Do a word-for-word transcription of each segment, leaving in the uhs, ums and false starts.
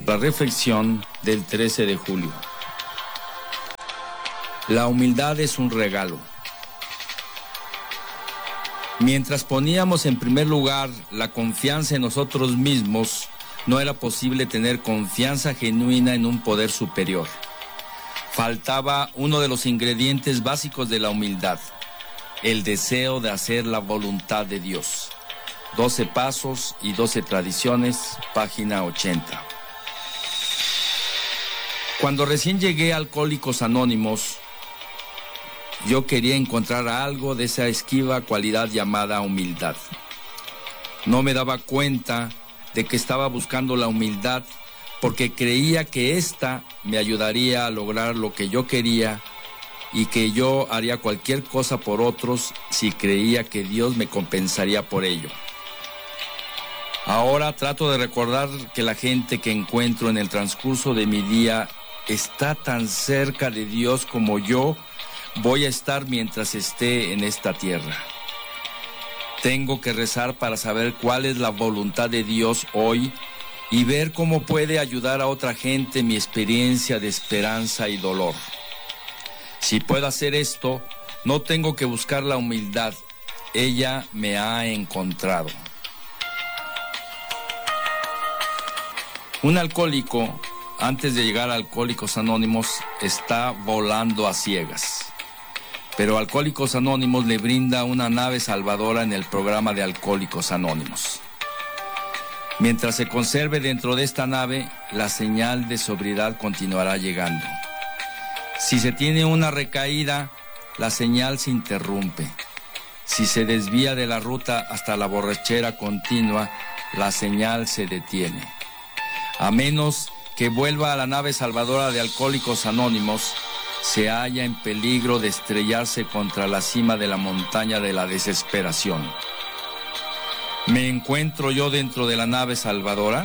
La reflexión del trece de julio. La humildad es un regalo. Mientras poníamos en primer lugar la confianza en nosotros mismos, no era posible tener confianza genuina en un poder superior. Faltaba uno de los ingredientes básicos de la humildad, el deseo de hacer la voluntad de Dios. doce pasos y doce tradiciones, página ochenta. Cuando recién llegué a Alcohólicos Anónimos, yo quería encontrar algo de esa esquiva cualidad llamada humildad. No me daba cuenta de que estaba buscando la humildad porque creía que ésta me ayudaría a lograr lo que yo quería y que yo haría cualquier cosa por otros si creía que Dios me compensaría por ello. Ahora trato de recordar que la gente que encuentro en el transcurso de mi día está tan cerca de Dios como yo voy a estar mientras esté en esta tierra. Tengo que rezar para saber cuál es la voluntad de Dios hoy y ver cómo puede ayudar a otra gente mi experiencia de esperanza y dolor. Si puedo hacer esto, no tengo que buscar la humildad, ella me ha encontrado. Un alcohólico, antes de llegar a Alcohólicos Anónimos, está volando a ciegas. Pero Alcohólicos Anónimos le brinda una nave salvadora en el programa de Alcohólicos Anónimos. Mientras se conserve dentro de esta nave, la señal de sobriedad continuará llegando. Si se tiene una recaída, la señal se interrumpe. Si se desvía de la ruta hasta la borrachera continua, la señal se detiene. A menos que vuelva a la nave salvadora de Alcohólicos Anónimos, se halla en peligro de estrellarse contra la cima de la montaña de la desesperación. ¿Me encuentro yo dentro de la nave salvadora?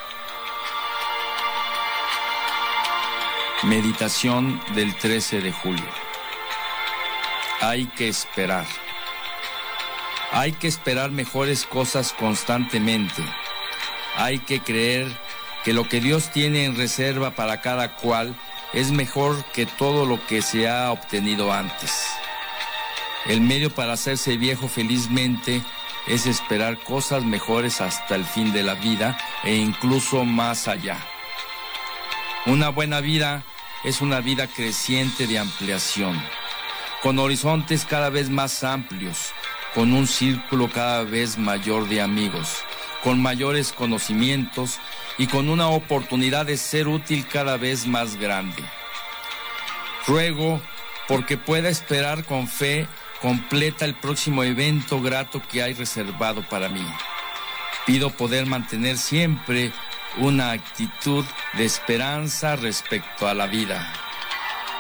Meditación del trece de julio. Hay que esperar. Hay que esperar mejores cosas constantemente. Hay que creer que lo que Dios tiene en reserva para cada cual es mejor que todo lo que se ha obtenido antes. El medio para hacerse viejo felizmente es esperar cosas mejores hasta el fin de la vida e incluso más allá. Una buena vida es una vida creciente de ampliación, con horizontes cada vez más amplios, con un círculo cada vez mayor de amigos, con mayores conocimientos y con una oportunidad de ser útil cada vez más grande. Ruego porque pueda esperar con fe completa el próximo evento grato que hay reservado para mí. Pido poder mantener siempre una actitud de esperanza respecto a la vida.